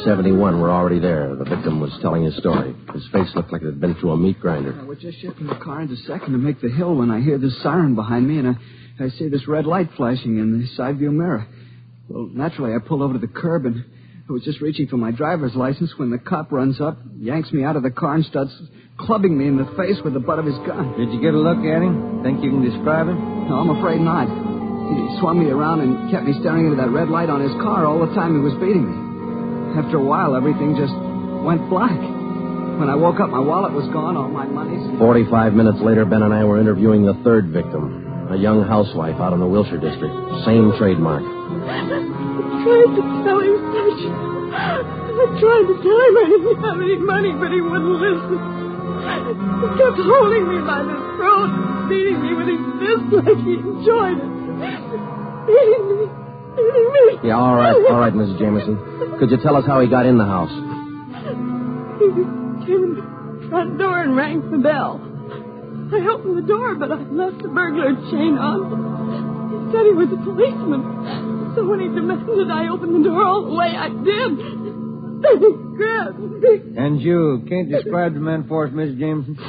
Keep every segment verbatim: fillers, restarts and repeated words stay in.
seventy-one were already there. The victim was telling his story. His face looked like it had been through a meat grinder. I was just shifting the car into second to make the hill when I hear this siren behind me, and I, I see this red light flashing in the side view mirror. Well, naturally, I pulled over to the curb, and I was just reaching for my driver's license when the cop runs up, yanks me out of the car, and starts clubbing me in the face with the butt of his gun. Did you get a look at him? Think you can describe him? No, I'm afraid not. He swung me around and kept me staring into that red light on his car all the time he was beating me. After a while, everything just went black. When I woke up, my wallet was gone, all my money... Forty-five minutes later, Ben and I were interviewing the third victim, a young housewife out in the Wilshire district. Same trademark. I tried to tell him, Sergeant. I tried to tell him I didn't have any money, but he wouldn't listen. He kept holding me by the throat and beating me with his fist like he enjoyed it. Beating me. Beating me. Yeah, all right, all right, Missus Jameson. Could you tell us how he got in the house? He came in the front door and rang the bell. I opened the door, but I left the burglar chain on. He said he was a policeman. So when he demanded I open the door all the way, I did. Then he grabbed me. And you can't describe the man for us, Missus Jameson?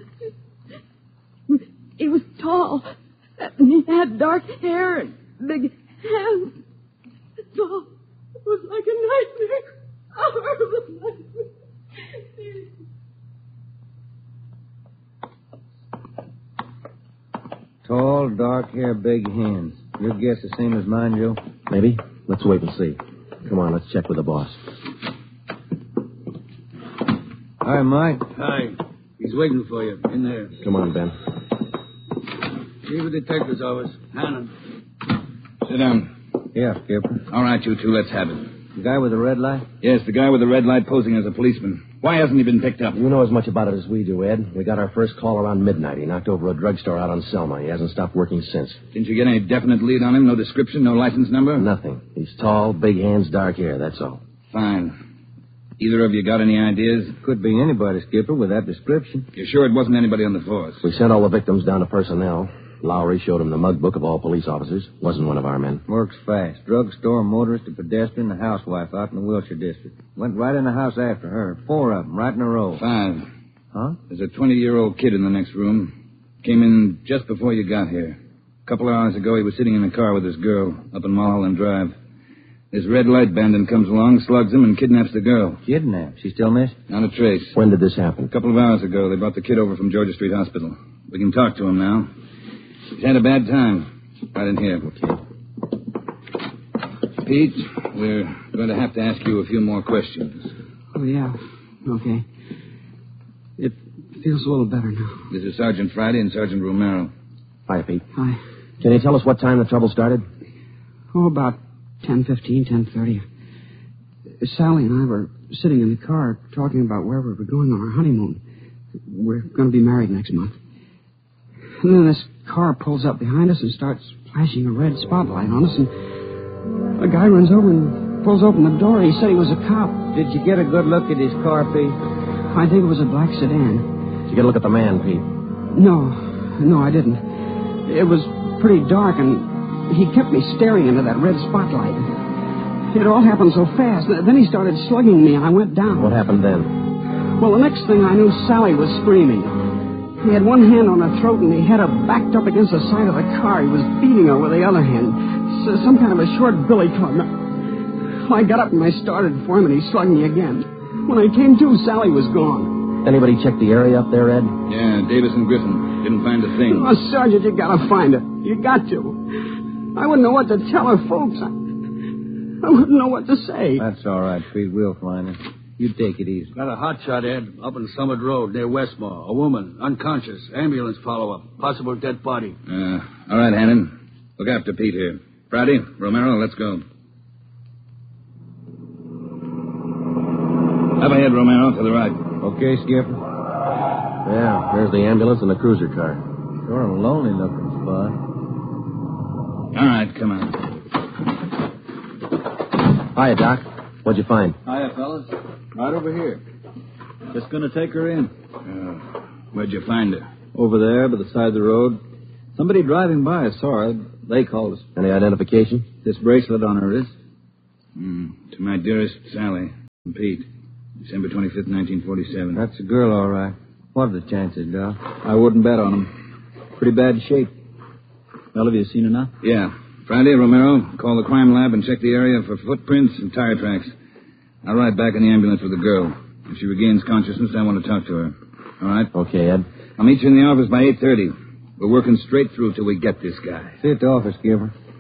He was tall, and he had dark hair and big hands. It's all, it was like a nightmare. A horrible nightmare. Tall, dark hair, big hands. Your guess the same as mine, Joe? Maybe. Let's wait and see. Come on, let's check with the boss. Hi, Mike. Hi. He's waiting for you. In there. Come on, Ben. Chief of Detective's office. Hannon. Sit down. Yeah, Skipper. All right, you two, let's have it. The guy with the red light? Yes, the guy with the red light posing as a policeman. Why hasn't he been picked up? You know as much about it as we do, Ed. We got our first call around midnight. He knocked over a drugstore out on Selma. He hasn't stopped working since. Didn't you get any definite lead on him? No description, no license number? Nothing. He's tall, big hands, dark hair, that's all. Fine. Either of you got any ideas? Could be anybody, Skipper, with that description. You're sure it wasn't anybody on the force? We sent all the victims down to personnel. Lowry showed him the mug book of all police officers. Wasn't one of our men. Works fast. Drugstore, motorist, a pedestrian, a housewife out in the Wilshire district. Went right in the house after her. Four of them, right in a row. Five. Huh? There's a twenty-year-old kid in the next room. Came in just before you got here. A couple of hours ago, he was sitting in the car with his girl up in Mulholland Drive. This red light bandit comes along, slugs him, and kidnaps the girl. Kidnapped? She still missing? Not a trace. When did this happen? A couple of hours ago, they brought the kid over from Georgia Street Hospital. We can talk to him now. He's had a bad time. Right in here. Okay. Pete, we're going to have to ask you a few more questions. Oh, yeah. Okay. It feels a little better now. This is Sergeant Friday and Sergeant Romero. Hi, Pete. Hi. Can you tell us what time the trouble started? Oh, about ten fifteen, ten thirty. Sally and I were sitting in the car talking about where we were going on our honeymoon. We're going to be married next month. And then this car pulls up behind us and starts flashing a red spotlight on us, and a guy runs over and pulls open the door. He said he was a cop. Did you get a good look at his car, Pete? I think it was a black sedan. Did you get a look at the man, Pete? No, no, I didn't. It was pretty dark, and he kept me staring into that red spotlight. It all happened so fast. Then he started slugging me, and I went down. What happened then? Well, the next thing I knew, Sally was screaming. He had one hand on her throat, and he had her backed up against the side of the car. He was beating her with the other hand. So some kind of a short billy club. I got up and I started for him, and he slugged me again. When I came to, Sally was gone. Anybody check the area up there, Ed? Yeah, Davis and Griffin. Didn't find a thing. Oh, Sergeant, you gotta find her. You got to. I wouldn't know what to tell her folks. I, I wouldn't know what to say. That's all right, Pete. We'll find her. You take it easy. Got a hot shot, Ed, up in Summit Road near Westmore. A woman, unconscious. Ambulance follow-up. Possible dead body. Uh, all right, Hannon. Look after Pete here. Friday, Romero, let's go. Up ahead, Romero, to the right. Okay, Skipper. Yeah, there's the ambulance and the cruiser car. Sort of a lonely looking spot. All right, come on. Hiya, Doc. What'd you find? Hiya, fellas. Right over here. Just gonna take her in. Uh, where'd you find her? Over there, by the side of the road. Somebody driving by saw her. They called us. Any identification? This bracelet on her wrist. Mm, to my dearest Sally. Pete. December twenty-fifth, nineteen forty-seven. That's the girl, all right. What are the chances, Doc? I wouldn't bet on him. Pretty bad shape. Well, have you seen enough? Yeah. Friday, Romero, call the crime lab and check the area for footprints and tire tracks. I'll ride back in the ambulance with the girl. If she regains consciousness, I want to talk to her. All right? Okay, Ed. I'll meet you in the office by eight thirty. We're working straight through till we get this guy. See you at the office, Gilbert.